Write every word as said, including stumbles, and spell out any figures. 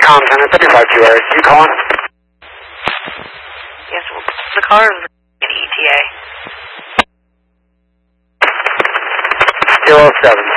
Com Center, thirty-five two Air. You calling? Yes, well, the car is an E T A. Zero seven